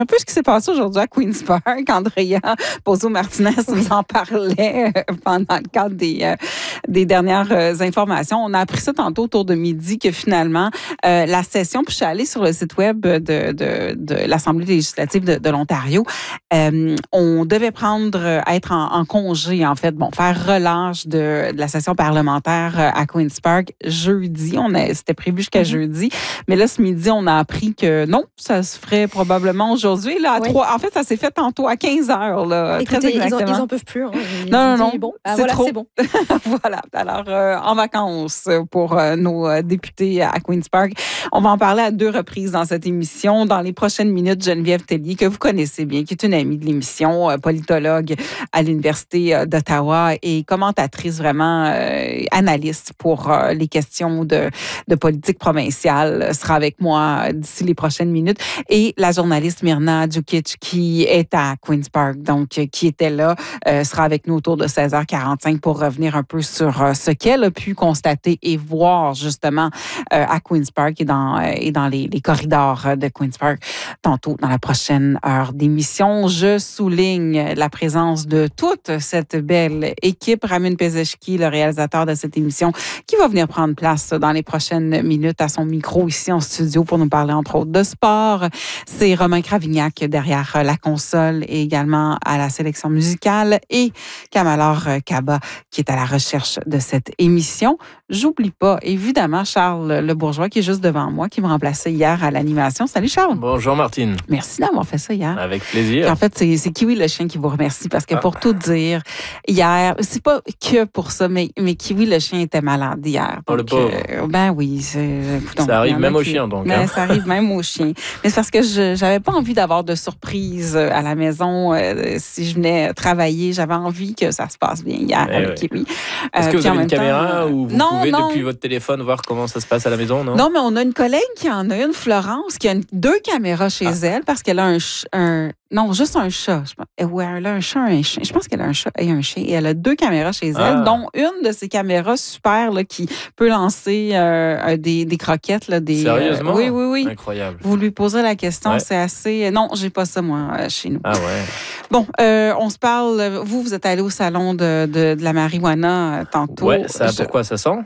Un peu ce qui s'est passé aujourd'hui à Queen's Park. Andrea Pozzo-Martinez nous en parlait pendant le cadre des dernières informations. On a appris ça tantôt autour de midi que finalement, la session, puis je suis allée sur le site web de l'Assemblée législative de l'Ontario, on devait être en congé, en fait, faire relâche de la session parlementaire à Queen's Park jeudi. C'était prévu jusqu'à jeudi. Mais là, ce midi, on a appris que non, ça se ferait probablement aujourd'hui. Là, à 3, en fait, ça s'est fait tantôt à 15 heures. Là, écoutez, très exactement. Ils en peuvent plus. Hein. Non. Bon, c'est trop. C'est bon. Voilà. Alors, en vacances pour nos députés à Queen's Park. On va en parler à 2 reprises dans cette émission. Dans les prochaines minutes, Geneviève Tellier, que vous connaissez bien, qui est une amie de l'émission, politologue à l'Université d'Ottawa et commentatrice vraiment analyste pour les questions de politique provinciale, sera avec moi d'ici les prochaines minutes. Et la journaliste Myrna Djukic, qui est à Queen's Park, donc qui était là, sera avec nous autour de 16h45 pour revenir un peu sur ce qu'elle a pu constater et voir justement à Queen's Park et dans les corridors de Queen's Park tantôt dans la prochaine heure d'émission. Je souligne la présence de toute cette belle équipe. Ramin Pezeshki, le réalisateur de cette émission, qui va venir prendre place dans les prochaines minutes à son micro ici en studio pour nous parler entre autres de sport. C'est Romain Cravignac derrière la console et également à la sélection musicale et Kamalor Kaba qui est à la recherche de cette émission. J'oublie pas, évidemment, Charles Le Bourgeois qui est juste devant moi, qui me remplaçait hier à l'animation. Salut Charles. Bonjour Martine. Merci d'avoir fait ça hier. Avec plaisir. Et en fait, c'est Kiwi le chien qui vous remercie parce que pour tout dire, hier, c'est pas que pour ça, mais Kiwi le chien était malade hier. Oh le pauvre. Ben oui. Ça arrive même aux chiens donc. Ben, ça arrive même aux chiens. Mais c'est parce que j'avais pas envie d'avoir de surprise à la maison. Si je venais travailler, j'avais envie que ça se passe bien hier avec Kiwi. Est-ce que vous avez une caméra ou vous pouvez depuis votre téléphone voir comment ça se passe à la maison, non? Non, mais on a une collègue qui en a une, Florence, qui a 2 caméras chez elle parce qu'elle a juste un chat. Ouais, elle a un chat, un chien. Je pense qu'elle a un chat et un chien. Et elle a 2 caméras chez elle, dont une de ces caméras super là, qui peut lancer des croquettes. Là, Sérieusement? Oui. Incroyable. Vous lui poserez la question, c'est assez... Non, j'ai pas ça, moi, chez nous. Ah ouais. Bon, on se parle... Vous êtes allé au salon de la marijuana tantôt. Ouais, pourquoi ça sent?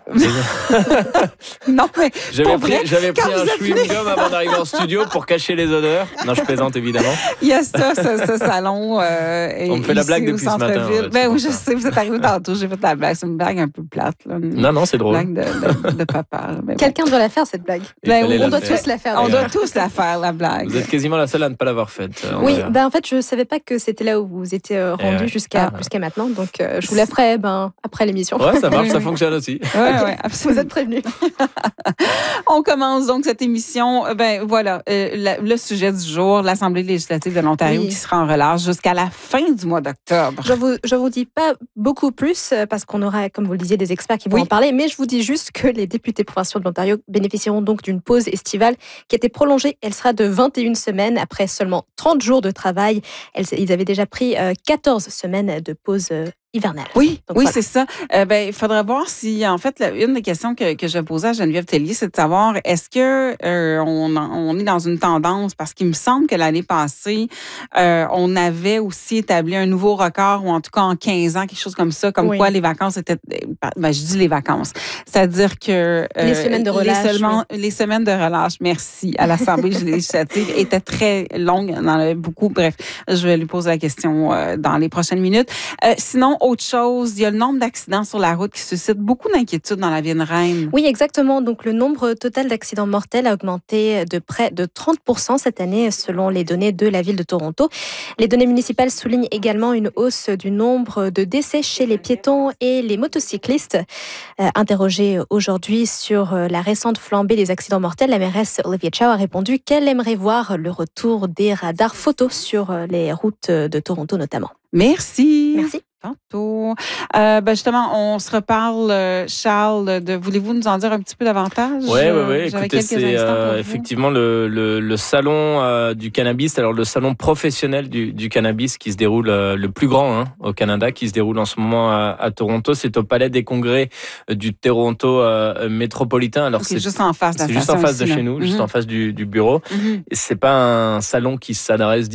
Non, mais J'avais pris un chewing-gum avant d'arriver en studio pour cacher les odeurs. Non, je plaisante, évidemment. Il y a ce salon. On me fait la blague depuis ce matin. Ben oui, je sais, vous êtes arrivé tantôt, j'ai fait la blague. C'est une blague un peu plate. Là. Non, c'est drôle. Une blague de papa. Quelqu'un doit la faire, cette blague. On doit tous la faire. On doit tous la faire, la blague. Vous êtes quasiment la seule à ne pas l'avoir faite. Oui, en fait, je ne savais pas que c'était là où vous étiez rendu jusqu'à maintenant. Donc, je vous la ferai après l'émission. Ouais, ça marche, ça fonctionne aussi. Ouais, absolument. Vous êtes prévenus. On commence donc cette émission. Voilà, le sujet du jour, l'Assemblée législative de l'Ontario qui sera en relâche jusqu'à la fin du mois d'octobre. Je vous dis pas beaucoup plus parce qu'on aura, comme vous le disiez, des experts qui vont en parler, mais je vous dis juste que les députés provinciaux de l'Ontario bénéficieront donc d'une pause estivale qui a été prolongée. Elle sera de 21 semaines après seulement 30 jours de travail. Ils avaient déjà pris 14 semaines de pause hivernale. Oui, voilà. C'est ça. Il faudra voir si, en fait, une des questions que je posais à Geneviève Tellier, c'est de savoir, est-ce que on est dans une tendance, parce qu'il me semble que l'année passée, on avait aussi établi un nouveau record, ou en tout cas en 15 ans, quelque chose comme ça, comme quoi les vacances étaient... je dis les vacances. C'est-à-dire que... les semaines de relâche. Les semaines de relâche, merci, à l'Assemblée législative, étaient très longues. On en avait beaucoup. Bref, je vais lui poser la question dans les prochaines minutes. Sinon, autre chose, il y a le nombre d'accidents sur la route qui suscite beaucoup d'inquiétudes dans la Ville-Reine. Oui, exactement. Donc, le nombre total d'accidents mortels a augmenté de près de 30% cette année, selon les données de la Ville de Toronto. Les données municipales soulignent également une hausse du nombre de décès chez les piétons et les motocyclistes. Interrogée aujourd'hui sur la récente flambée des accidents mortels, la mairesse Olivia Chow a répondu qu'elle aimerait voir le retour des radars photos sur les routes de Toronto notamment. Merci. Merci. tantôt. Justement, on se reparle, Charles. Voulez-vous nous en dire un petit peu davantage? Oui. Écoutez, c'est effectivement le salon du cannabis, alors le salon professionnel du cannabis qui se déroule, le plus grand au Canada, qui se déroule en ce moment à Toronto. C'est au Palais des Congrès du Toronto métropolitain. Alors c'est juste en face de chez nous, juste en face du bureau. Et c'est pas un salon qui s'adresse